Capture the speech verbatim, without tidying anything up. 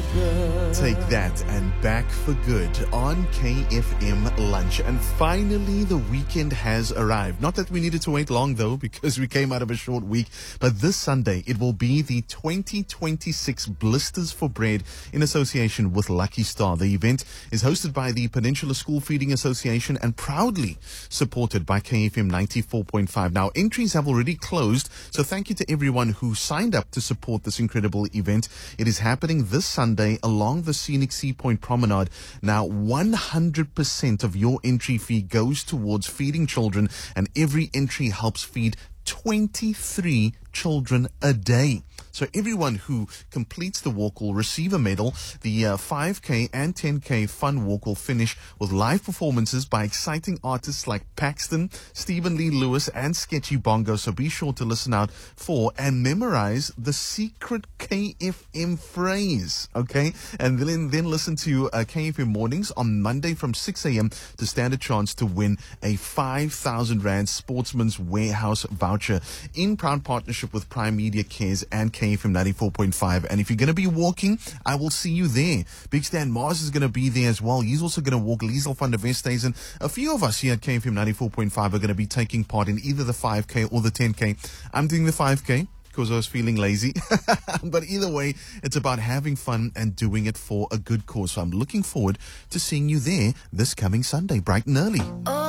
Take that and back for good on K F M Lunch. And finally, the weekend has arrived. Not that we needed to wait long, though, because we came out of a short week. But this Sunday, it will be the twenty twenty-six Blisters for Bread in association with Lucky Star. The event is hosted by the Peninsula School Feeding Association and proudly supported by K F M ninety-four point five. Now, entries have already closed, so thank you to everyone who signed up to support this incredible event. It is happening this Sunday along the scenic Sea Point Promenade. Now, one hundred percent of your entry fee goes towards feeding children, and every entry helps feed twenty-three children a day. So everyone who completes the walk will receive a medal. The uh, five K and ten K fun walk will finish with live performances by exciting artists like Paxton, Stephen Lee Lewis, and Sketchy Bongo. So be sure to listen out for and memorize the secret K F M phrase, okay? And then, then listen to uh, K F M Mornings on Monday from six a.m. to stand a chance to win a five thousand rand Sportsman's Warehouse voucher in proud partnership with Prime Media Cares and K F M ninety-four point five. And if you're going to be walking, I will see you there. Big Stan Mars is going to be there as well. He's also going to walk. Liesel van der Westhuizen, and a few of us here at K F M ninety-four point five are going to be taking part in either the five K or the ten K. I'm doing the five K because I was feeling lazy. But either way, it's about having fun and doing it for a good cause. So I'm looking forward to seeing you there this coming Sunday, bright and early.